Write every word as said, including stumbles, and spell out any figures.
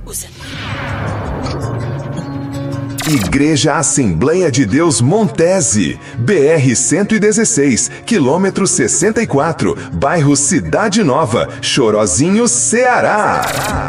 Usa. Igreja Assembleia de Deus Montese, B R cento e dezesseis, quilômetro sessenta e quatro, bairro Cidade Nova, Chorozinho, Ceará.